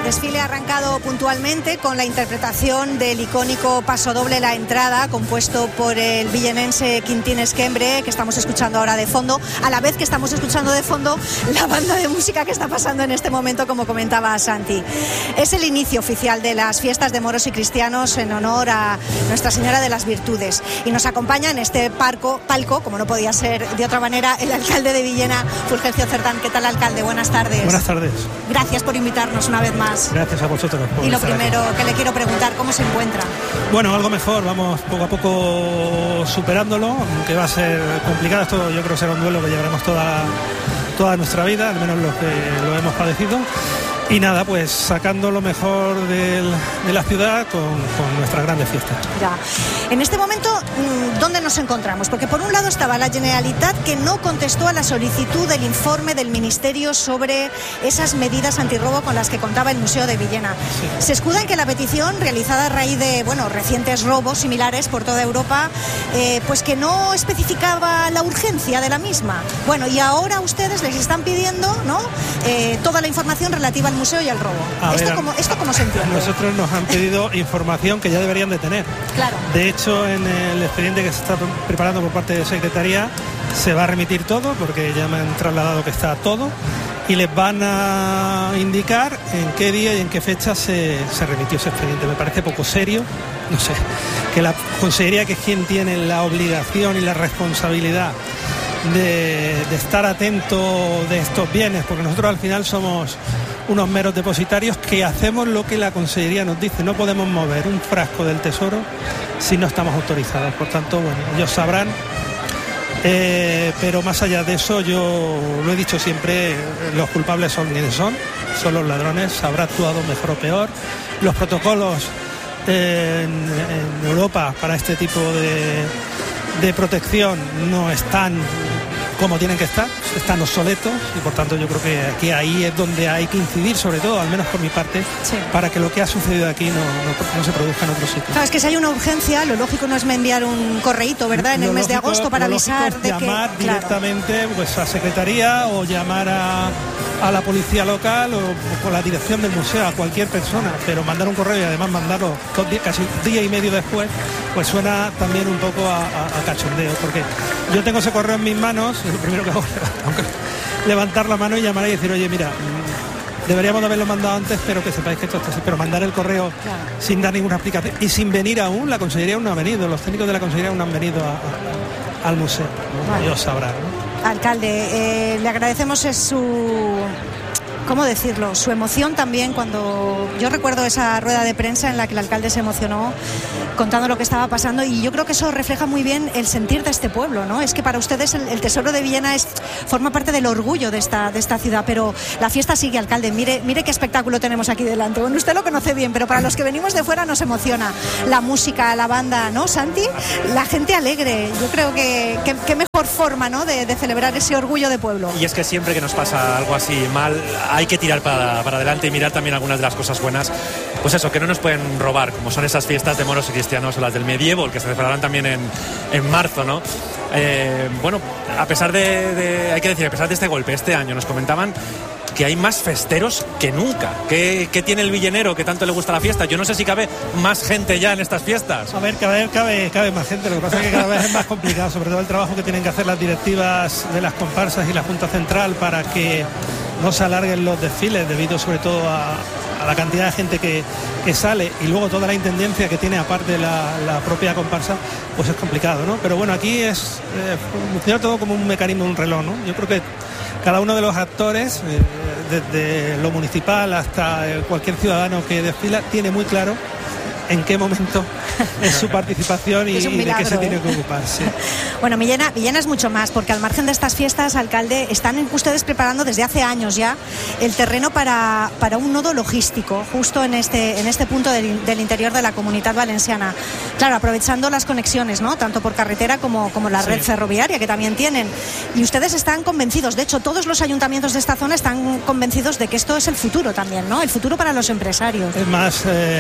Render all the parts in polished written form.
desfile ha arrancado puntualmente con la interpretación del icónico pasodoble La Entrada, compuesto por el villenense Quintín Esquembre, que estamos escuchando ahora de fondo, a la vez que estamos escuchando de fondo la banda de música que está pasando en este momento, como comentaba Santi. Es el inicio oficial de las fiestas de moros y cristianos en honor a Nuestra Señora de las Virtudes, y nos acompaña en este palco, como no podía ser de otra manera, el alcalde de Villena, Fulgencio Cerdán. ¿Qué tal, alcalde? Buenas tardes. Buenas tardes. Gracias por invitarnos una vez más. Gracias a vosotros. Y lo primero que le quiero preguntar, ¿cómo se encuentra? Bueno, algo mejor, vamos poco a poco superándolo, aunque va a ser complicado. Esto yo creo que será un duelo que llevaremos toda nuestra vida, al menos los que lo hemos padecido. Y nada, pues sacando lo mejor de la ciudad con nuestras grandes fiestas. Ya. En este momento, ¿dónde nos encontramos? Porque por un lado estaba la Generalitat, que no contestó a la solicitud del informe del Ministerio sobre esas medidas antirrobo con las que contaba el Museo de Villena. Sí. Se escuda en que la petición, realizada a raíz de recientes robos similares por toda Europa, pues que no especificaba la urgencia de la misma. Bueno, y ahora ustedes les están pidiendo, ¿no?, toda la información relativa al museo y al robo. ¿Esto cómo se entiende? Nosotros nos han pedido información que ya deberían de tener. Claro. De hecho, en el expediente que se está preparando por parte de Secretaría se va a remitir todo, porque ya me han trasladado que está todo, y les van a indicar en qué día y en qué fecha se remitió ese expediente. Me parece poco serio, no sé, que la Consejería, que es quien tiene la obligación y la responsabilidad de estar atento de estos bienes, porque nosotros al final somos unos meros depositarios que hacemos lo que la Consejería nos dice. No podemos mover un frasco del tesoro si no estamos autorizados. Por tanto, bueno, ellos sabrán, pero más allá de eso, yo lo he dicho siempre, los culpables son quienes son los ladrones. Habrá actuado mejor o peor. Los protocolos en Europa para este tipo de protección no están como tienen que estar, están obsoletos, y por tanto yo creo que ahí es donde hay que incidir, sobre todo, al menos por mi parte, sí, para que lo que ha sucedido aquí no se produzca en otro sitio. Claro, es que si hay una urgencia, lo lógico no es enviar un correíto, ¿verdad?, en el mes de agosto para avisar de que... llamar directamente, pues, a Secretaría, o llamar a la policía local, o con la dirección del museo, a cualquier persona, pero mandar un correo y además mandarlo casi día y medio después, pues suena también un poco a cachondeo, porque yo tengo ese correo en mis manos. Lo primero que hago es levantar la mano y llamar y decir, oye, mira, deberíamos de haberlo mandado antes, pero que sepáis que esto está así. Pero mandar el correo, claro, sin dar ninguna explicación y sin venir aún, la Consejería aún no ha venido, los técnicos de la Consejería aún no han venido al museo, ¿no? Vale. Ellos sabrán, ¿no? Alcalde, le agradecemos ¿cómo decirlo?, su emoción también, cuando yo recuerdo esa rueda de prensa en la que el alcalde se emocionó contando lo que estaba pasando, y yo creo que eso refleja muy bien el sentir de este pueblo, ¿no? Es que para ustedes el Tesoro de Villena forma parte del orgullo de esta ciudad, pero la fiesta sigue, alcalde. Mire qué espectáculo tenemos aquí delante. Bueno, usted lo conoce bien, pero para los que venimos de fuera nos emociona la música, la banda, ¿no, Santi? La gente alegre. Yo creo que qué mejor forma, ¿no?, de celebrar ese orgullo de pueblo. Y es que siempre que nos pasa algo así mal, hay que tirar para adelante y mirar también algunas de las cosas buenas, pues eso, que no nos pueden robar, como son esas fiestas de moros y cristianos, o las del medievo, que se celebrarán también en marzo, ¿no? Bueno, a pesar hay que decir, a pesar de este golpe, este año nos comentaban que hay más festeros que nunca. ¿Qué tiene el villenero que tanto le gusta la fiesta? Yo no sé si cabe más gente ya en estas fiestas. A ver, cabe más gente. Lo que pasa es que cada vez es más complicado, sobre todo el trabajo que tienen que hacer las directivas de las comparsas y la Junta Central para que no se alarguen los desfiles, debido sobre todo a la cantidad de gente que sale, y luego toda la intendencia que tiene aparte la propia comparsa, pues es complicado, ¿no? Pero bueno, aquí funciona todo como un mecanismo, un reloj, ¿no? Yo creo que cada uno de los actores, desde lo municipal hasta cualquier ciudadano que desfila, tiene muy claro en qué momento es su participación y milagro, de qué se tiene que ocupar. Sí. Bueno, Villena es mucho más, porque al margen de estas fiestas, alcalde, están ustedes preparando desde hace años ya el terreno para un nodo logístico, justo en este punto del interior de la Comunitat Valenciana. Claro, aprovechando las conexiones, ¿no?, tanto por carretera como la red ferroviaria que también tienen. Y ustedes están convencidos, de hecho todos los ayuntamientos de esta zona están convencidos de que esto es el futuro también, ¿no?, el futuro para los empresarios. Es más,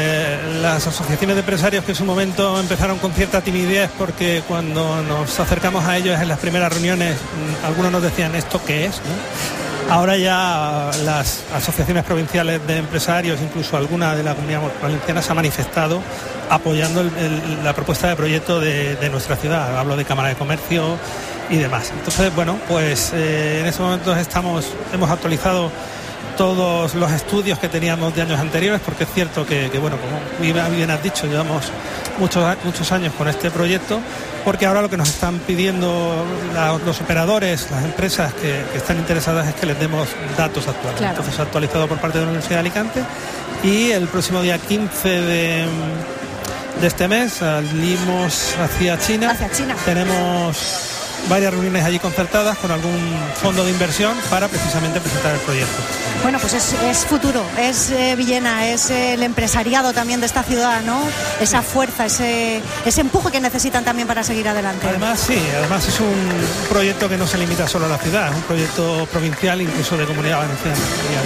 las asociaciones de empresarios, que en su momento empezaron con cierta timidez, porque cuando nos acercamos a ellos en las primeras reuniones, algunos nos decían, ¿esto qué es?, ¿no? Ahora ya las asociaciones provinciales de empresarios, incluso alguna de la Comunidad Valenciana, se ha manifestado apoyando la propuesta de proyecto de nuestra ciudad. Hablo de Cámara de Comercio y demás. Entonces, bueno, pues en estos momentos hemos actualizado todos los estudios que teníamos de años anteriores, porque es cierto que bueno, como bien has dicho, llevamos muchos años con este proyecto, porque ahora lo que nos están pidiendo los operadores, las empresas que están interesadas, es que les demos datos actuales. Claro. Entonces, actualizado por parte de la Universidad de Alicante, y el próximo día 15 de este mes salimos hacia China. Tenemos varias reuniones allí concertadas con algún fondo de inversión para precisamente presentar el proyecto. Bueno, pues es futuro, es Villena, es el empresariado también de esta ciudad, ¿no? Esa fuerza, ese empuje que necesitan también para seguir adelante. Además es un proyecto que no se limita solo a la ciudad, es un proyecto provincial, incluso de Comunidad Valenciana.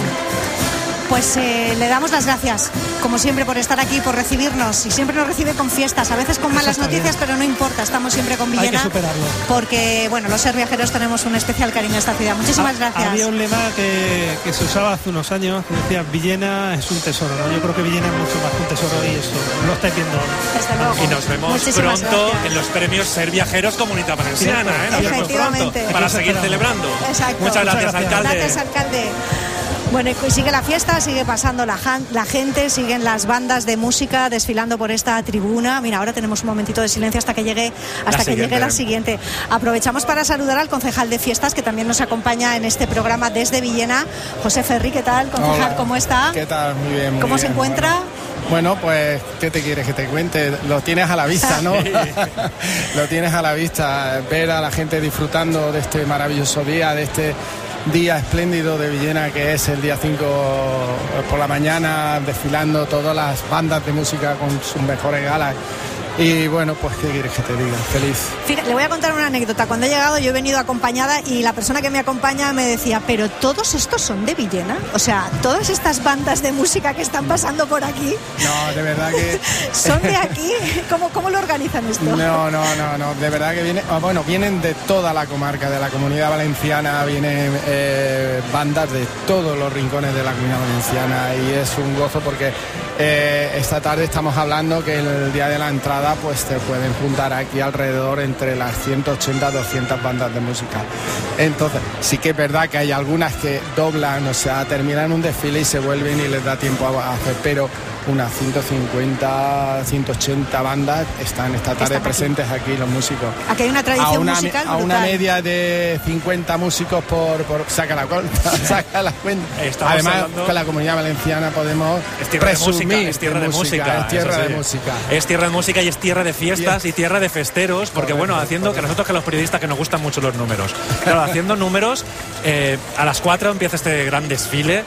Pues le damos las gracias, como siempre, por estar aquí, por recibirnos, y siempre nos recibe con fiestas, a veces con malas noticias, pero no importa, estamos siempre con Villena. Hay que superarlo. Porque, bueno, los Ser Viajeros tenemos un especial cariño a esta ciudad. Muchísimas gracias. Había un lema que se usaba hace unos años, que decía: Villena es un tesoro, ¿no? Yo creo que Villena es mucho más que un tesoro, y eso lo estáis viendo. Desde luego. Y nos vemos pronto en los premios Ser Viajeros Comunidad Valenciana, Efectivamente. Para seguir celebrando. Exacto. Muchas gracias, alcalde. Gracias, alcalde. Bueno, y sigue la fiesta, sigue pasando la gente, siguen las bandas de música desfilando por esta tribuna. Mira, ahora tenemos un momentito de silencio hasta que llegue la siguiente. Aprovechamos para saludar al concejal de fiestas, que también nos acompaña en este programa desde Villena, José Ferri. ¿Qué tal, concejal? Hola. ¿Cómo está? ¿Qué tal? Muy bien. ¿Cómo se encuentra? Bueno, pues, ¿qué te quieres que te cuente? Lo tienes a la vista, ¿no? Sí. Lo tienes a la vista, ver a la gente disfrutando de este maravilloso día, de este día espléndido de Villena, que es el día 5 por la mañana, desfilando todas las bandas de música con sus mejores galas. Y bueno, pues ¿qué quieres que te diga? Feliz. Fíjate, le voy a contar una anécdota. Cuando he llegado, yo he venido acompañada, y la persona que me acompaña me decía: ¿pero todos estos son de Villena? O sea, todas estas bandas de música que están pasando por aquí, No, de verdad que... ¿son de aquí? ¿Cómo lo organizan esto? No, de verdad que vienen de toda la comarca, de la Comunidad Valenciana, vienen bandas de todos los rincones de la Comunidad Valenciana, y es un gozo porque esta tarde estamos hablando que el día de la entrada pues te pueden juntar aquí alrededor entre las 180 200 bandas de música. Entonces, sí que es verdad que hay algunas que doblan, o sea, terminan un desfile y se vuelven y les da tiempo a hacer, pero unas 150, 180 bandas están esta tarde presentes aquí, los músicos. Aquí hay una tradición musical a una media de 50 músicos por saca la cuenta. Además, con la Comunidad Valenciana podemos presumir es tierra de música. Es tierra de música. Es tierra de música y es tierra de fiestas y tierra de festeros, porque bueno, haciendo que nosotros, que los periodistas, que nos gustan mucho los números, claro, haciendo números, a las 4 empieza este gran desfile.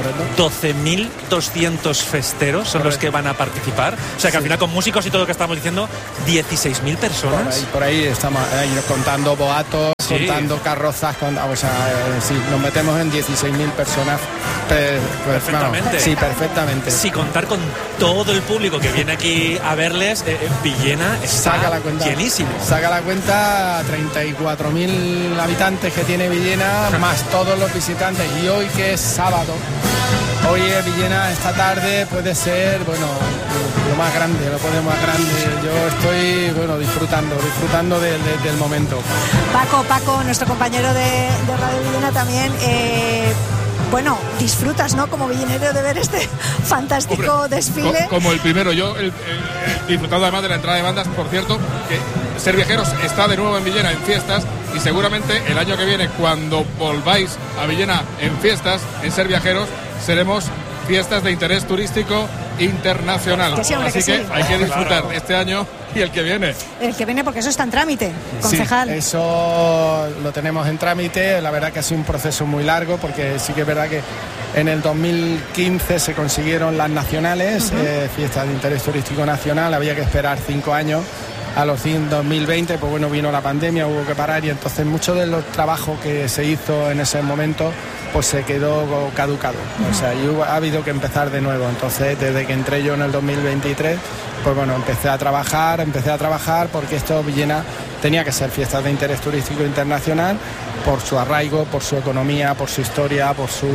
12.200 festeros son los que van a participar, o sea que al final, con músicos y todo lo que estamos diciendo, 16.000 personas. Por ahí estamos contando boatos, contando carrozas, nos metemos en 16.000 personas. Perfectamente. Sí, perfectamente. Sí, contar con todo el público que viene aquí a verles, Villena está llenísimo. Saca la cuenta, 34.000 habitantes que tiene Villena, más todos los visitantes. Y hoy, que es sábado, hoy Villena esta tarde puede ser, lo más grande. Yo estoy, disfrutando del momento. Paco, nuestro compañero de Radio Villena también, disfrutas, ¿no?, como villenero, de ver este fantástico desfile. Como el primero, yo disfrutando además de la entrada de bandas. Por cierto, que Ser Viajeros está de nuevo en Villena en fiestas, y seguramente el año que viene, cuando volváis a Villena en fiestas, en Ser Viajeros, seremos fiestas de interés turístico internacional. Así que hay que disfrutar este año y el que viene. El que viene, porque eso está en trámite, concejal. Sí, eso lo tenemos en trámite. La verdad que ha sido un proceso muy largo, porque sí que es verdad que en el 2015 se consiguieron las nacionales, fiestas de interés turístico nacional. Había que esperar 5 años. A los 2020, vino la pandemia, hubo que parar, y entonces mucho de los trabajos que se hizo en ese momento pues se quedó caducado. O sea, ha habido que empezar de nuevo. Entonces, desde que entré yo en el 2023, empecé a trabajar, porque esto Villena tenía que ser fiestas de interés turístico internacional por su arraigo, por su economía, por su historia, por su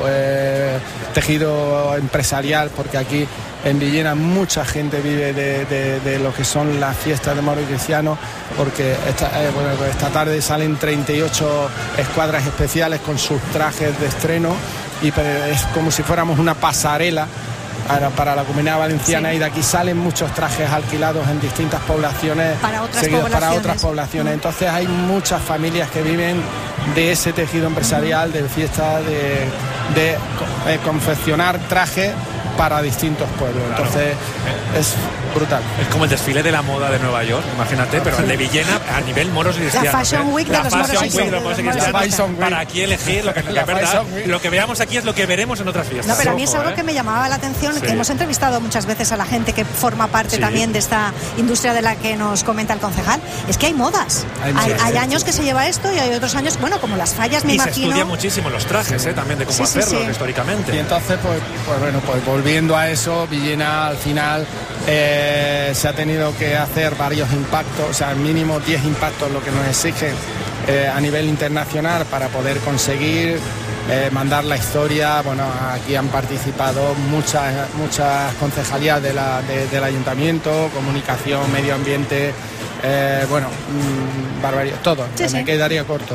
tejido empresarial, porque aquí en Villena mucha gente vive de lo que son las fiestas de moros y cristianos, porque esta tarde salen 38 escuadras especiales con sus trajes de estreno y es como si fuéramos una pasarela para la Comunidad Valenciana, sí. Y de aquí salen muchos trajes alquilados en distintas poblaciones para otras poblaciones. Entonces hay muchas familias que viven de ese tejido empresarial, de fiestas, de confeccionar trajes para distintos pueblos. Claro. Entonces es brutal. Es como el desfile de la moda de Nueva York, imagínate, pero el de Villena a nivel moros y cristianos. La Fashion Week de los moros y cristianos. Para aquí elegir lo que veamos aquí es lo que veremos en otras fiestas. No, pero a mí es algo que me llamaba la atención, sí. Que hemos entrevistado muchas veces a la gente que forma parte también de esta industria de la que nos comenta el concejal. Es que hay modas. Hay años que se lleva esto y hay otros años, bueno, como las fallas, me imagino. Y se estudia muchísimo los trajes, también de cómo hacerlo históricamente. Y entonces, pues volviendo a eso, Villena al final se ha tenido que hacer varios impactos, o sea, mínimo 10 impactos lo que nos exigen a nivel internacional para poder conseguir mandar la historia. Bueno, aquí han participado muchas concejalías del ayuntamiento, comunicación, medio ambiente, barbaridad, todo, me quedaría corto.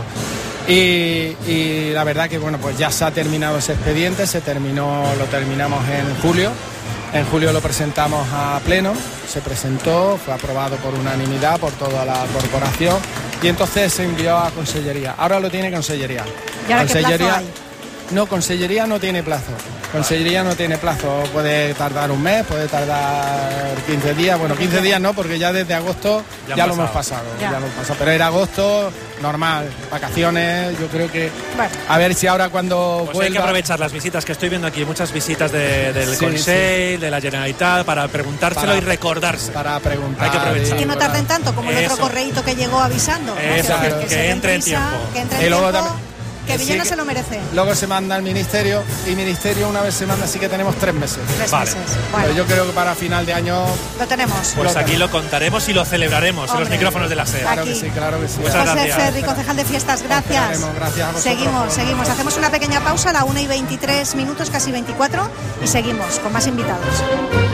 Y la verdad que pues ya se ha terminado ese expediente, lo terminamos en julio. En julio lo presentamos a pleno, se presentó, fue aprobado por unanimidad por toda la corporación y entonces se envió a Consellería. Ahora lo tiene Consellería. ¿Y ahora qué plazo hay? No, Consellería no tiene plazo. Consellería no tiene plazo. Puede tardar un mes, puede tardar 15 días. Bueno, 15 días no, porque ya desde agosto ya lo hemos pasado. Pero era agosto, normal, vacaciones. Yo creo que... Bueno. A ver si ahora cuando vuelva... Hay que aprovechar las visitas que estoy viendo aquí. Muchas visitas del Consell, de la Generalitat, para preguntárselo y recordarse. Para preguntar. Hay que aprovechar. Y que no tarden tanto como el otro correíto que llegó avisando. Eso, que entre en tiempo. Y luego también... Que Villena se lo merece. Luego se manda al Ministerio y Ministerio una vez se manda, así que tenemos 3 meses. 3 meses. Bueno. Pero yo creo que para final de año... Lo tenemos. Pues aquí lo contaremos y lo celebraremos en los micrófonos de la SER. Claro que sí. Muchas José Ferri, concejal de fiestas, gracias. Gracias a vosotros. Seguimos. Hacemos una pequeña pausa a la 1:23, casi 24, y seguimos con más invitados.